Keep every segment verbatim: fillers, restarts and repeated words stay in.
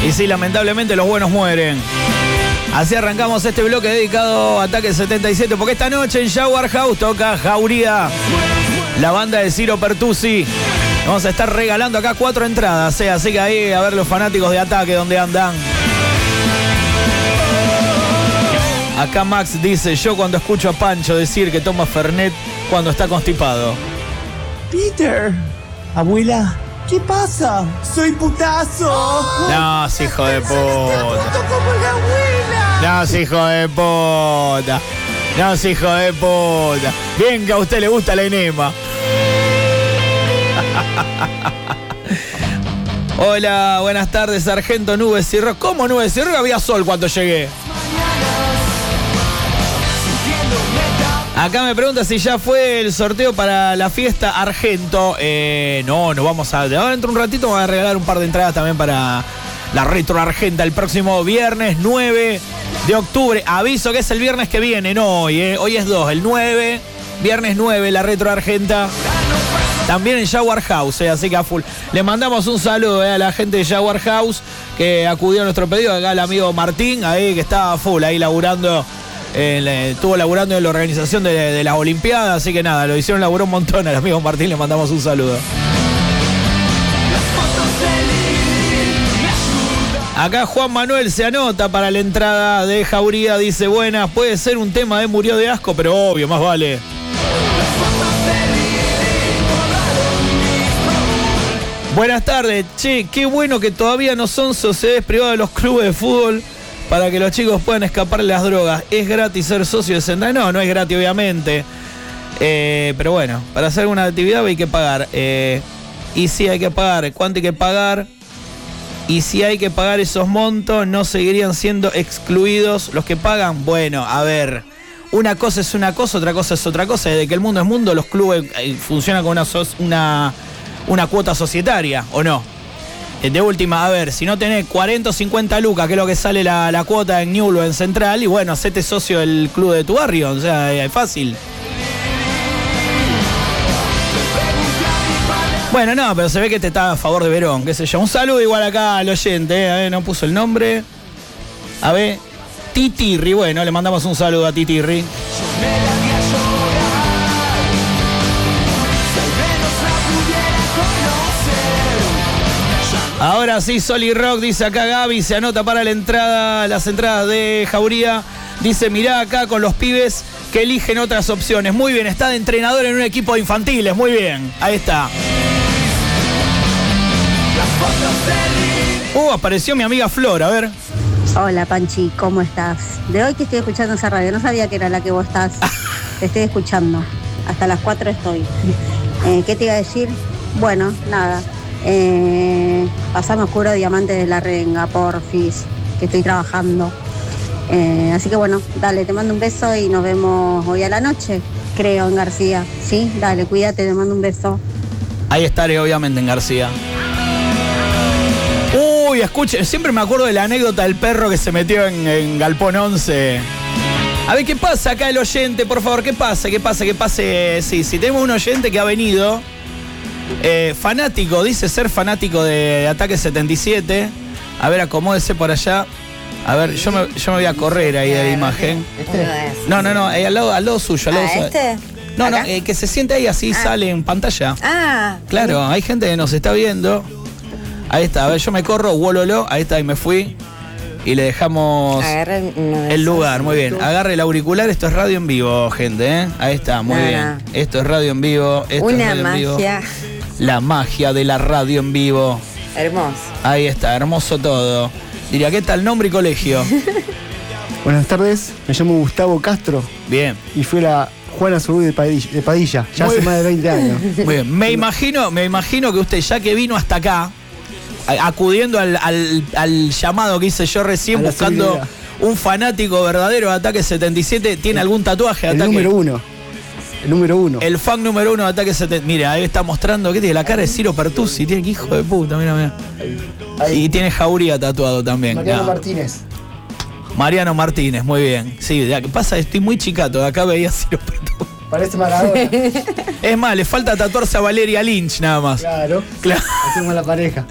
Y sí, lamentablemente los buenos mueren. Así arrancamos este bloque dedicado a Ataque setenta y siete, porque esta noche en Jaguar House toca Jauría, la banda de Ciro Pertusi. Vamos a estar regalando acá cuatro entradas, ¿eh? Así que ahí a ver los fanáticos de Ataque donde andan. Acá Max dice, yo cuando escucho a Pancho decir que toma Fernet cuando está constipado. Peter, abuela, ¿qué pasa? Soy putazo. No, sí, hijo de puta. No, sí, hijo de puta. No, sí, hijo de puta. Bien que a usted le gusta la enema. Hola, buenas tardes, sargento Nubes y Rock. ¿Cómo Nubes y Rock? Había sol cuando llegué. Acá me pregunta si ya fue el sorteo para la fiesta Argento. Eh, no, no vamos a... De ahora dentro de un ratito vamos a regalar un par de entradas también para la Retro Argenta el próximo viernes nueve de octubre. Aviso que es el viernes que viene, no hoy, eh. Hoy es dos, el nueve, viernes nueve, la Retro Argenta. También en Jaguar House, eh, así que a full. Le mandamos un saludo eh, a la gente de Jaguar House que acudió a nuestro pedido. Acá el amigo Martín, ahí que estaba full, ahí laburando. Eh, estuvo laburando en la organización de, de las Olimpiadas, así que nada, lo hicieron laburar un montón al amigo Martín, le mandamos un saludo. Acá Juan Manuel se anota para la entrada de Jauría, dice buenas, puede ser un tema de Murió de Asco, pero obvio, más vale. Buenas tardes, che, qué bueno que todavía no son sociedades privadas de los clubes de fútbol para que los chicos puedan escapar de las drogas. ¿Es gratis ser socio de Sendai? No, no es gratis, obviamente. Eh, pero bueno, para hacer una actividad hay que pagar. Eh, y si hay que pagar, ¿cuánto hay que pagar? Y si hay que pagar esos montos, ¿no seguirían siendo excluidos los que pagan? Bueno, a ver, una cosa es una cosa, otra cosa es otra cosa. Desde que el mundo es mundo, los clubes eh, funcionan con una, so- una, una cuota societaria, ¿o no? De última, a ver, si no tenés cuarenta o cincuenta lucas, que es lo que sale la, la cuota en Ñulo, en Central, y bueno, hacete socio del club de tu barrio, o sea, es fácil. Bueno, no, pero se ve que te está a favor de Verón, qué sé yo. Un saludo igual acá al oyente, eh, a ver, no puso el nombre. A ver, Titirri, bueno, le mandamos un saludo a Titirri. Ahora sí, Sol y Rock, dice acá Gaby, se anota para la entrada, las entradas de Jauría. Dice, mirá acá con los pibes que eligen otras opciones. Muy bien, está de entrenador en un equipo de infantiles, muy bien, ahí está. Uh, apareció mi amiga Flor, a ver. Hola Panchi, ¿cómo estás? De hoy que estoy escuchando esa radio, no sabía que era la que vos estás. Te estoy escuchando, hasta las cuatro estoy. Eh, ¿Qué te iba a decir? Bueno, nada. Eh, pasame Oscuro Diamante de la Renga, porfis, que estoy trabajando. Eh, así que bueno, dale, te mando un beso y nos vemos hoy a la noche, creo, en García. Sí, dale, cuídate, te mando un beso. Ahí estaré, obviamente, en García. Uy, escuchen, siempre me acuerdo de la anécdota del perro que se metió en, en Galpón once. A ver, ¿qué pasa acá el oyente? Por favor, ¿qué pasa? ¿Qué pasa? ¿Qué pase? Sí, si tenemos un oyente que ha venido... Eh, fanático, dice ser fanático de Ataque setenta y siete. A ver, acomódese por allá. A ver, yo me, yo me voy a correr ahí de la imagen. ¿Este? No, no, no, ahí al lado, al lado suyo. Al lado ¿Ah, suyo. este? No, no, ¿Acá? eh, que se siente ahí así, ah. Sale en pantalla. Ah. Claro, hay gente que nos está viendo. Ahí está, a ver, yo me corro, wololo, ahí está, y me fui. Y le dejamos Agarre el lugar, muy bien. Agarre el auricular, esto es radio en vivo, gente, ¿eh? Ahí está, muy no, bien. No. Esto es radio en vivo. Esto Una es radio magia. En vivo. La magia de la radio en vivo. Hermoso. Ahí está, hermoso todo. Diría, ¿qué tal nombre y colegio? Buenas tardes, me llamo Gustavo Castro. Bien. Y fui la Juana Zurú de Padilla, de Padilla ya Muy hace bien. más de veinte años. Muy bien. Me imagino, me imagino que usted, ya que vino hasta acá, acudiendo al, al, al llamado que hice yo recién, buscando seguridad. Un fanático verdadero de Ataque setenta y siete, ¿tiene el, algún tatuaje de el Ataque? número uno. El número uno. El fan número uno de Ataque setenta y siete. Mira, ahí está mostrando que tiene la cara de Ciro Pertusi. Tiene que hijo de puta, mira, mira. Ahí. Y tiene Jauría tatuado también. Mariano no. Martínez. Mariano Martínez, muy bien. Sí, ¿qué pasa? Estoy muy chicato. De acá veía a Ciro Pertusi. Parece Maradona. Es más, le falta tatuarse a Valeria Lynch nada más. Claro. Claro. Hacemos la pareja.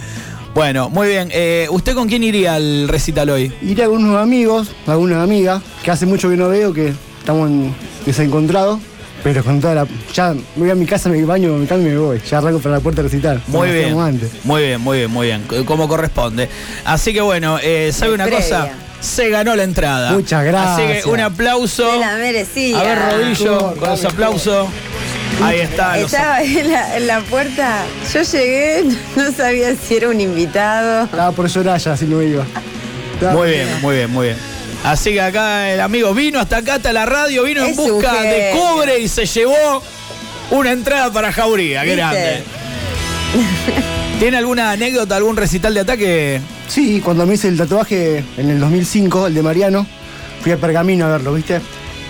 Bueno, muy bien. Eh, ¿Usted con quién iría al recital hoy? Iré con unos amigos, algunas amigas, que hace mucho que no veo, que estamos en- desencontrados. Pero con toda la... Ya me voy a mi casa, me baño, me cambio y me voy. Ya arranco para la puerta del recital. Muy como bien, hacíamos antes. muy bien, muy bien, muy bien, como corresponde. Así que bueno, eh, ¿sabe una Previa. cosa? Se ganó la entrada. Muchas gracias. Así que un aplauso. Se la merecía. A ver, Rodillo, Mejor, con los mejor. aplausos. Ahí está. los- Estaba en la, en la puerta, yo llegué, no sabía si era un invitado. Estaba por llorar ya, así no iba. Estaba- Muy bien, muy bien, muy bien. Así que acá el amigo vino hasta acá, hasta la radio, vino en Es un busca de genio. cobre y se llevó una entrada para Jauría. Qué ¿Viste? grande. ¿Tiene alguna anécdota, algún recital de ataque? Sí, cuando me hice el tatuaje en el dos mil cinco, el de Mariano, fui a Pergamino a verlo, ¿viste?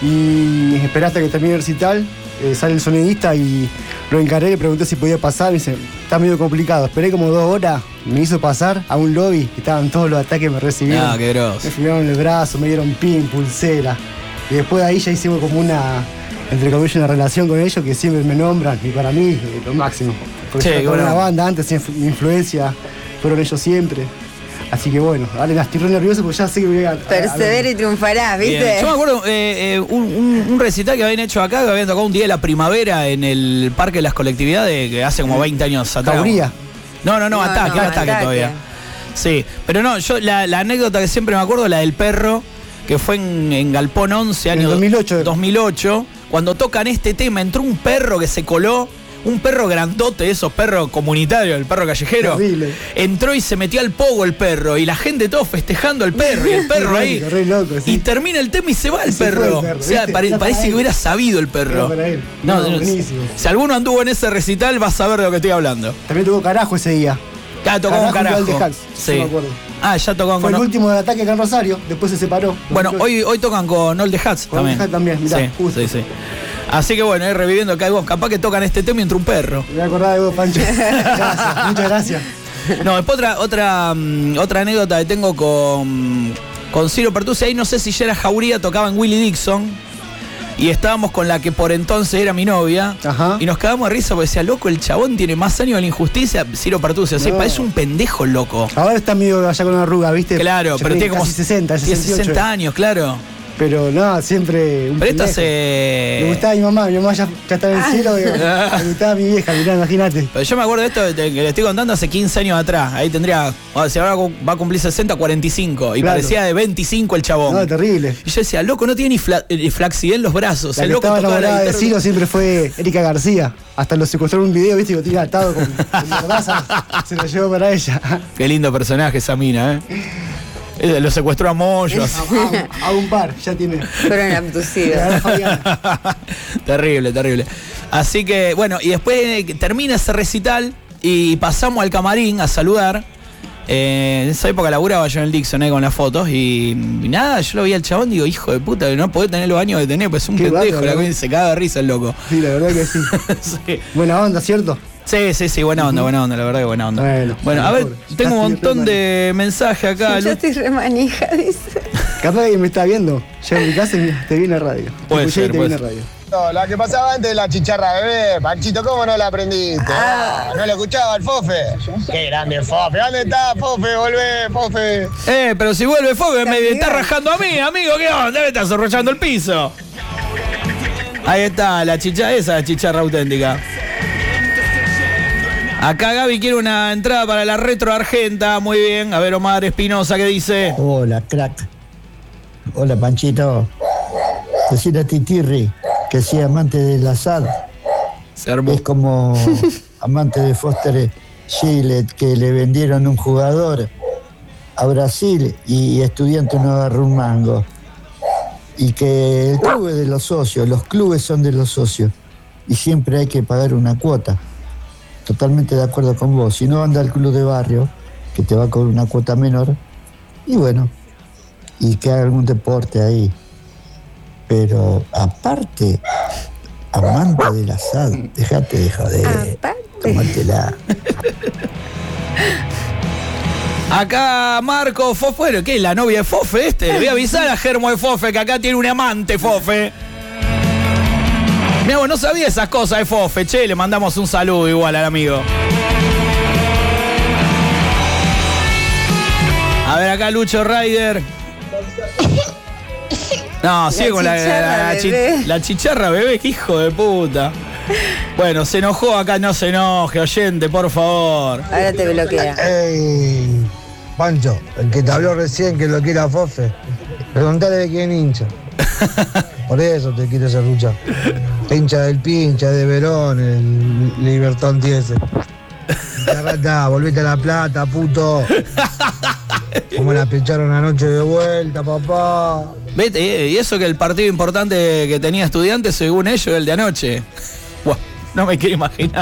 Y esperé hasta que termine el recital, eh, sale el sonidista y lo encaré, le pregunté si podía pasar, me dice, está medio complicado. Esperé como dos horas, me hizo pasar a un lobby, que estaban todos los ataques, me recibieron. Ah, qué grosso. Me firmaron el brazo, me dieron pin, pulsera. Y después de ahí ya hicimos como una, entre comillas, una relación con ellos que siempre me nombran y para mí eh, lo máximo. Porque Sí, yo qué tocaba en bueno. una banda antes, inf- mi influencia fueron ellos siempre. Así que bueno, ahora la estoy re nervioso porque ya sé que voy a... a- a- Persevera y triunfarás, Bien. ¿viste? Yo me acuerdo eh, eh, un, un- un recital que habían hecho acá, que habían tocado un día de la primavera en el Parque de las Colectividades, que hace como veinte años atrás. Jauría. No, no, no, No, ataque, no, ataque, Ataque. todavía. Sí, pero no, yo la, la anécdota que siempre me acuerdo, la del perro, que fue en, en Galpón once, En el año dos mil ocho. dos mil ocho, cuando tocan este tema, entró un perro que se coló, un perro grandote, esos perros comunitarios, el perro callejero. Terrible. Entró y se metió al pogo el perro, y la gente todo festejando al perro, y el perro Re ahí. loco, re loco, sí. Y termina el tema y se va el Se fue perro. el perro, O sea, ¿viste? pare- Era para parece él. que hubiera sabido el perro. Era para él. No, No, no, buenísimo. si alguno anduvo en ese recital, va a saber de lo que estoy hablando. También tuvo carajo ese día. Ya tocó un Carajo y carajo. Valde Hacks, Sí. no me acuerdo. Ah, ya tocó Fue con. el último de ataque acá en Rosario, después se separó. Bueno, hoy, hoy tocan con All the Hats Con también. All the Hats también, mirá, sí, justo. sí, sí. Así que bueno, ahí reviviendo acá, vos, capaz que tocan este tema y entra un perro. Me voy a acordar de vos, Pancho. Gracias, muchas gracias. No, después otra, otra, mm, otra anécdota que tengo con, con Ciro Pertusi. Ahí no sé si ya era Jauría, tocaba en Willie Dixon. Y estábamos con la que por entonces era mi novia. Ajá. Y nos cagamos de risa porque decía, loco, el chabón tiene más años de la injusticia. Ciro Pertusi, o sea, No. parece un pendejo el loco. Ahora está medio allá con una arruga, ¿viste? Claro, Ya pero tiene como casi sesenta, tiene sesenta y ocho. sesenta años, claro. Pero no, siempre un Pero esta pendejo. se. Me gustaba mi mamá, mi mamá ya, ya estaba en el cielo, digo, me gustaba mi vieja, mirá, imagínate. Pero yo me acuerdo de esto de que le estoy contando hace quince años atrás. Ahí tendría, o sea, ahora va a cumplir sesenta, cuarenta y cinco. Y Claro. parecía de veinticinco el chabón. No, terrible. Y yo decía, loco, no tiene ni fla- ni flacidez en los brazos. La el que loco estaba tocaba la enamorada de guitarra. Ciro siempre fue Erika García. Hasta lo secuestró en un video, ¿viste? Y lo tiene atado con, con mordaza. Se lo llevó para ella. Qué lindo personaje esa mina, ¿eh? Eh, Lo secuestró a Moyo. así. A, a un par, ya tiene. Fueron abducidos. Ahora Fabiana. Terrible, terrible. Así que, bueno, y después eh, termina ese recital y pasamos al camarín a saludar. Eh, en esa época laburaba yo en el Dixon eh, con las fotos y, y nada, yo lo vi al chabón, digo, hijo de puta, no podés tener los años que tenés, pues es un Qué pendejo, bárbaro, la ¿no? que se caga de risa el loco. Sí, la verdad que sí. Sí. Buena onda, ¿cierto? Sí, sí, sí, buena onda, buena onda, la verdad que buena onda. Bueno, a ver, mejor. Ya tengo un estoy montón re de mensajes acá. Yo Lu- estoy remanija, dice. Capaz que me está viendo. Llega a mi casa y te viene a radio. Te Puede escuché y ser, te puede viene a ser. radio. No, la que pasaba antes de la chicharra bebé, Panchito, ¿cómo no la aprendiste? Ah, ¿no lo escuchaba el Fofe? Qué grande Fofe, ¿dónde está Fofe? Volvé, Fofe. Eh, pero si vuelve Fogue me Amiga. está rajando a mí, amigo, ¿qué onda? Me está zorrochando el piso. Ahí está, la chicha, esa es la chicharra auténtica. Acá Gaby quiere una entrada para la retro argenta, muy bien. A ver, Omar Espinosa, ¿qué dice? Hola, crack. Hola, Panchito. Decir a Titirri que sea amante del asado. Se armó. Es como amante de Foster Gillett, que le vendieron un jugador a Brasil y Estudiante no agarró un mango. Y que el club es de los socios, los clubes son de los socios. Y siempre hay que pagar una cuota. Totalmente de acuerdo con vos. Si no, anda al club de barrio, que te va a cobrar una cuota menor. Y bueno, y que haga algún deporte ahí. Pero aparte, amante del asado, déjate de joder. Aparte. Tómatela. Acá Marco Fofe, bueno, ¿qué es la novia de Fofe este? Le voy a avisar a Germo de Fofe que acá tiene un amante Fofe. Mira, vos no sabía esas cosas de Fofe, che, le mandamos un saludo igual al amigo. ver acá Lucho Ryder. No, sigue con la, la, la, la, chi, la chicharra bebé, qué hijo de puta. Bueno, se enojó acá, no se enoje, oyente, por favor. Ahora te bloquea. Ey, Pancho, el que te habló recién que lo quiera a Fofe, preguntale de quién hincha. Por eso te quiero hacer lucha. Hincha del Pincha, de Verón, el Libertón Tiese. Rata, volvete a La Plata, puto. Como la pincharon anoche de vuelta, papá. Vete, y eso que el partido importante que tenía Estudiantes, según ellos, el de anoche. Buah, no me quiero imaginar.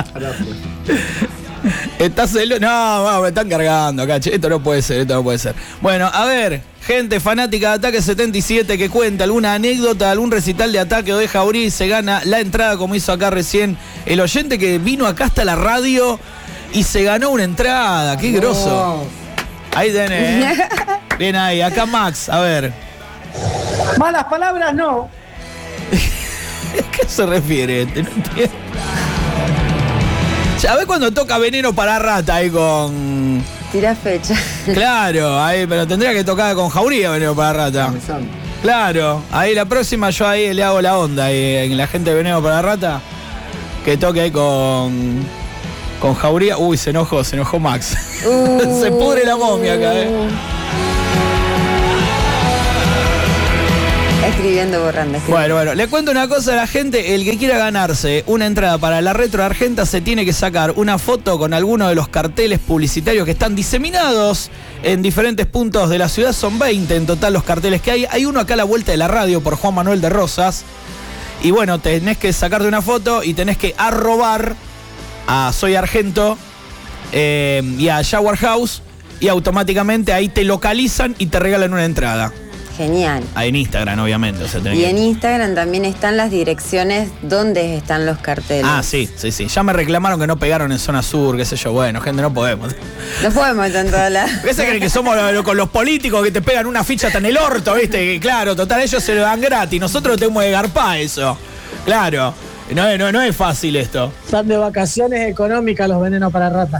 Estás celo... No, no, me están cargando acá, che. Esto no puede ser, esto no puede ser. Bueno, a ver, gente fanática de Ataque setenta y siete que cuenta alguna anécdota, algún recital de Ataque o de Jaurí y se gana la entrada, como hizo acá recién el oyente que vino acá hasta la radio y se ganó una entrada. Qué groso. Ahí tenés, ¿eh? Bien ahí, acá Max, a ver. Malas palabras no. ¿A qué se refiere este? No entiendo. Ya ves cuando toca Veneno para Rata ahí con... Tira fecha. Claro, ahí, pero tendría que tocar con Jauría Veneno para Rata. Claro, ahí la próxima yo ahí le hago la onda ahí, en la gente de Veneno para Rata. Que toque ahí con... Con Jauría. Uy, se enojó, se enojó Max. Uh, se pudre la momia acá, eh. Escribiendo, borrando, escribiendo. Bueno, bueno, le cuento una cosa a la gente. El que quiera ganarse una entrada para la Retro Argenta se tiene que sacar una foto con alguno de los carteles publicitarios que están diseminados en diferentes puntos de la ciudad. Son veinte en total los carteles que hay. Hay uno acá a la vuelta de la radio por Juan Manuel de Rosas. Y bueno, tenés que sacarte una foto y tenés que arrobar a Soy Argento eh, y a Shower House y automáticamente ahí te localizan y te regalan una entrada. Genial. Ahí en Instagram, obviamente. O sea, y en Instagram también están las direcciones donde están los carteles. Ah, sí, sí, sí. Ya me reclamaron que no pegaron en zona sur, qué sé yo. Bueno, gente, no podemos. No podemos estar en toda la... ¿Qué se creen que somos lo, lo, con los políticos que te pegan una ficha tan el orto, viste? Que claro, total, ellos se lo dan gratis. Nosotros tenemos que garpar eso. Claro. No, no, no es fácil esto. Están de vacaciones económicas los Venenos para Rata.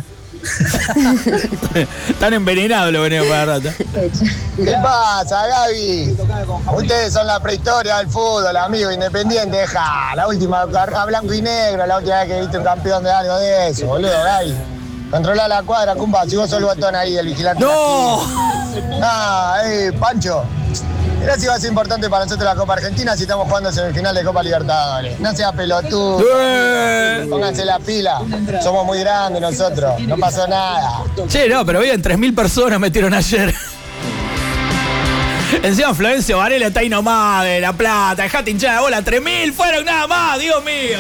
Están envenenados los Venenos para Rata. ¿Qué pasa, Gaby? Ustedes son la prehistoria del fútbol, amigo independiente. Deja la última carrera blanco y negro, la última vez que viste un campeón de algo de eso, boludo, Gaby. Controla la cuadra, cumpa, si vos sos el botón ahí, el vigilante. ¡No! Ah, eh, Pancho. Mirá si va a ser importante para nosotros la Copa Argentina si estamos jugando en el final de Copa Libertadores. No sea pelotudo. ¡Eh! Pónganse la pila. Somos muy grandes nosotros. No pasó nada. Che, no, pero bien, tres mil personas metieron ayer. Encima Florencio Varela está ahí nomás de La Plata. Dejate hinchar la bola. tres mil fueron nada más, Dios mío.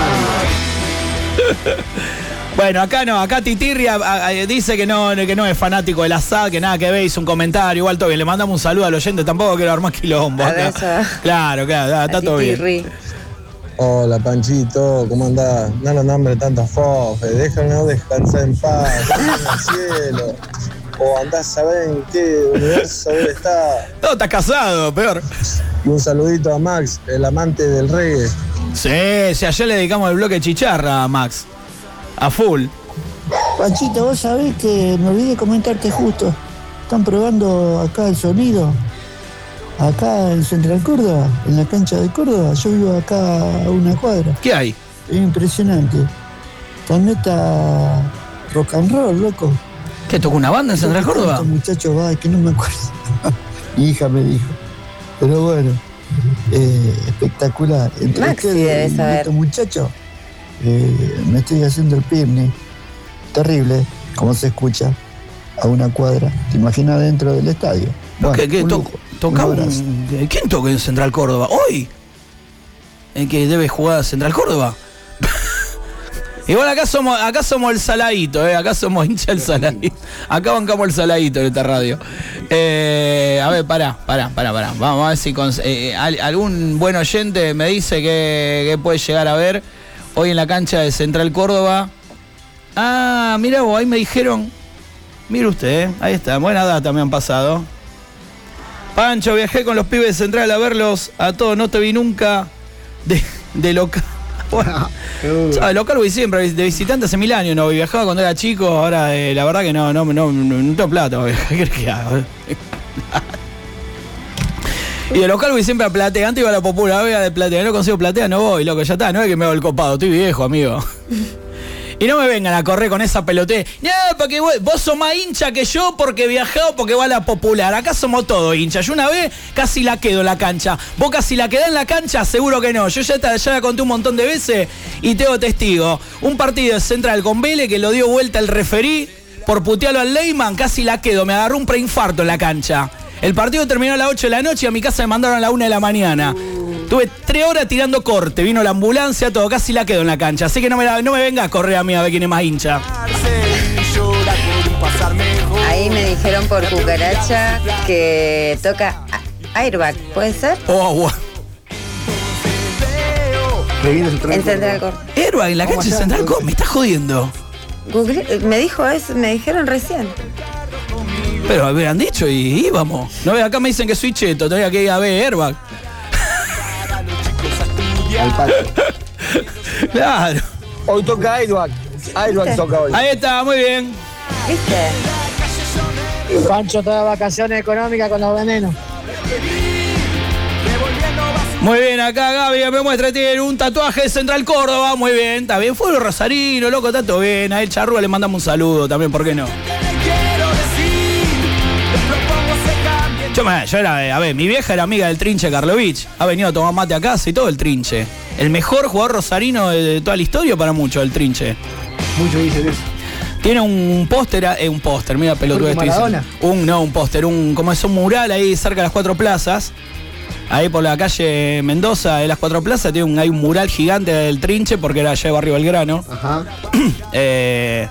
Bueno, acá no, acá Titirria a, a, dice que no, que no es fanático del asado, que nada que ve, hizo un comentario, igual todo bien, le mandamos un saludo al oyente, tampoco quiero armar quilombo. Claro, claro, está todo bien. Hola Panchito, ¿cómo andás? No lo nombres tantas fofes, déjanos descansar en paz, en el cielo. O andás a ver en qué universo debe estar. No, estás casado, peor. Y un saludito a Max, el amante del reggae. Sí, sí, ayer le dedicamos el bloque chicharra a Max. A full. Panchito, vos sabés que me olvidé comentarte justo. Están probando acá el sonido. Acá en Central Córdoba, en la cancha de Córdoba. Yo vivo acá a una cuadra. ¿Qué hay? Es impresionante. Tan neta rock and roll, loco. ¿Qué, tocó una banda en Central Córdoba? Muchachos, va, que no me acuerdo. Mi hija me dijo. Pero bueno, eh, espectacular. Entre Maxi debe saber. Estos muchachos. Eh, me estoy haciendo el pimni. Terrible, como se escucha a una cuadra. ¿Te imaginas dentro del estadio? Bueno, ¿Qué, qué, un to, lujo, toca un un, ¿Quién toca en Central Córdoba? ¿Hoy? ¿En que debe jugar Central Córdoba? Igual acá somos, acá somos el saladito, eh. Acá somos hincha el saladito. Acá bancamos el saladito en esta radio. Eh, a ver, pará, pará, pará, pará. Vamos a ver si con, eh, algún buen oyente me dice que, que puede llegar a ver hoy en la cancha de Central Córdoba. Ah, mira vos, ahí me dijeron. Mire usted, eh, ahí está, buena data me han pasado. Pancho, viajé con los pibes de Central a verlos a todos, no te vi nunca de, de local. Bueno, ¿sabes? Local voy siempre, de visitante hace mil años, no viajaba cuando era chico, ahora eh, la verdad que no, no, no, no, no tengo plata, ¿qué crees que hago? Y de local voy siempre a Platea, antes iba a la Popular, voy a de Platea, no consigo Platea, no voy, loco, ya está, no es que me hago el copado, estoy viejo, amigo. Y no me vengan a correr con esa pelote. No, porque vos, vos sos más hincha que yo porque viajado, porque va a la Popular. Acá somos todos hinchas. Yo una vez casi la quedo en la cancha. Vos casi la quedás en la cancha, seguro que no. Yo ya, te, ya la conté un montón de veces y tengo testigo. Un partido de Central con Vélez que lo dio vuelta el referí por putearlo al Leyman, casi la quedo. Me agarró un preinfarto en la cancha. El partido terminó a las ocho de la noche y a mi casa me mandaron a la una de la mañana. Tuve tres horas tirando corte, vino la ambulancia, todo, casi la quedo en la cancha. Así que no me, la, no me venga a correr a mí a ver quién es más hincha. Ahí me dijeron por cucaracha que toca Airbag, ¿puede ser? Oh, wow. En Central Corp. Airbag en la cancha de Central Corp, me estás jodiendo. Google, me dijo eso, me dijeron recién. Pero me han dicho y íbamos. No ves, acá me dicen que soy cheto, todavía que ir a ver Airbag. Claro. Hoy toca Airbag. Airbag toca hoy. Ahí está, muy bien. ¿Viste? Pancho está de vacaciones económicas con los venenos. Muy bien, acá Gaby me muestra, tiene un tatuaje de Central Córdoba, muy bien, está bien, fue los rosarinos, loco, está todo bien, a él Charrúa le mandamos un saludo también, ¿por qué no? Yo, me, yo era, a ver, mi vieja era amiga del Trinche Karlovich, ha venido a tomar mate a casa y todo el Trinche. El mejor jugador rosarino de, de toda la historia para muchos, el Trinche. Muchos dicen eso. Tiene un póster, eh, un póster, mira pelotudo esto. Maradona. Un, no, un póster, un, como es un mural ahí cerca de las Cuatro Plazas. Ahí por la calle Mendoza de las Cuatro Plazas tiene un, hay un mural gigante del Trinche porque era allá de Barrio Belgrano. Ajá. eh,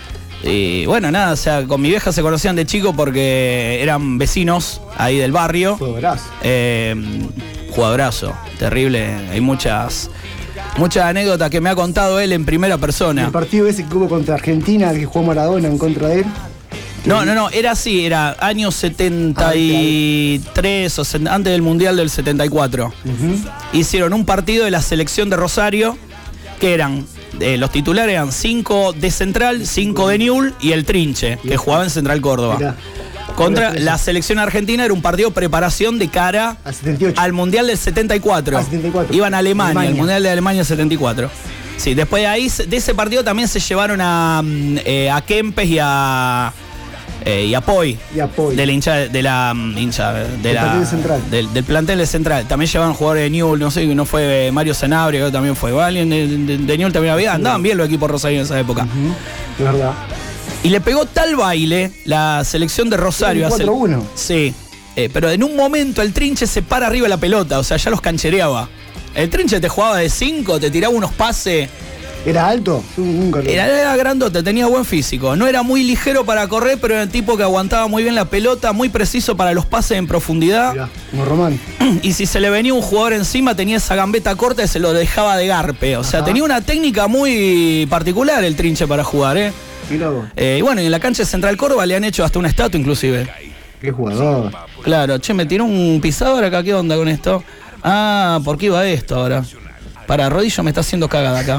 y bueno, nada, o sea, con mi vieja se conocían de chico porque eran vecinos ahí del barrio. Jugadorazo. Eh, jugadorazo, terrible. Hay muchas, muchas anécdotas que me ha contado él en primera persona. El partido ese que hubo contra Argentina, que jugó Maradona en contra de él. No, no, no, era así, era año setenta y tres, o se, antes del Mundial del setenta y cuatro. Uh-huh. Hicieron un partido de la selección de Rosario, que eran, eh, los titulares eran cinco de Central, cinco de Newell y el Trinche, que jugaba en Central Córdoba. Mirá. Contra la selección argentina era un partido de preparación de cara al Mundial del setenta y cuatro. setenta y cuatro. Iban a Alemania, Alemania, el Mundial de Alemania setenta y cuatro. Sí, después de ahí, de ese partido también se llevaron a, eh, a Kempes y a... Eh, y a Poi, y a Poi. de la hincha de la um, hincha de el la central. Del, del plantel de Central. También llevaban jugadores de Newell, no sé, no fue Mario Sanabria, también fue. Alguien de, de, de Newell también había. Andaban bien los equipos rosarinos en esa época. Uh-huh. De verdad. Y le pegó tal baile la selección de Rosario. cuatro uno. Sí. Eh, pero en un momento el Trinche se para arriba de la pelota, o sea, ya los canchereaba. El Trinche te jugaba de cinco, te tiraba unos pases. ¿Era alto? Nunca lo... Era, era grandote, tenía buen físico. No era muy ligero para correr, pero era el tipo que aguantaba muy bien la pelota, muy preciso para los pases en profundidad. Mirá, como Román. Y si se le venía un jugador encima, tenía esa gambeta corta y se lo dejaba de garpe. O sea, Ajá. tenía una técnica muy particular el Trinche para jugar, ¿eh? Mirá vos. Eh, y bueno, en la cancha de Central Córdoba le han hecho hasta una estatua, inclusive. Qué jugador. Claro, che, me tiró un pisador acá, ¿qué onda con esto? Ah, ¿por qué iba esto ahora? Para, Rodillo me está haciendo cagada acá.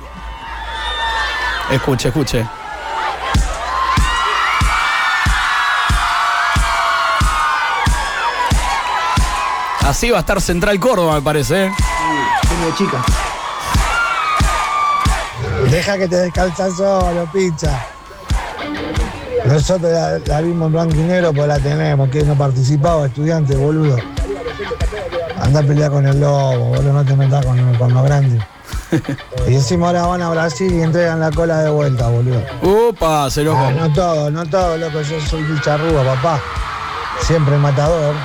Escuche, escuche. Así va a estar Central Córdoba, me parece, ¿eh? Tiene de chica. Deja que te descalzas solo, pincha. Nosotros la, la vimos en blanco y negro, pues la tenemos. Que no participaba, estudiante, boludo. Anda a pelear con el lobo, boludo, no te metas con, con los grandes. Y encima ahora van a Brasil y entregan la cola de vuelta, boludo. Upa, se loco. Ah, no todo, no todo, loco, yo soy bicharrúa, papá. Siempre matador.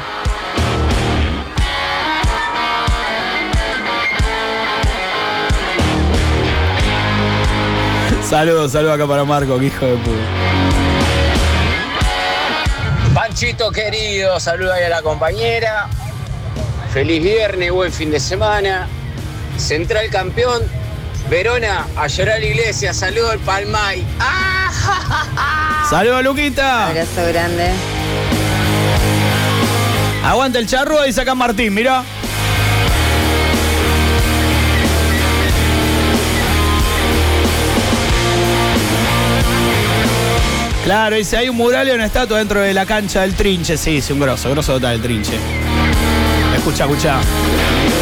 Saludos, saludos acá para Marco, que hijo de puta. Panchito querido, saludos ahí a la compañera. Feliz viernes, buen fin de semana. Central campeón, Verona a llorar a la iglesia, saludos al Palmay. ¡Ah, ja, ja, ja! Saludos, Luquita. Abrazo grande. Aguanta el charrúa y saca Martín, mirá. Claro, dice, hay un mural y una estatua dentro de la cancha del Trinche. Sí, sí, un grosso, grosso total el Trinche. Escucha, escucha.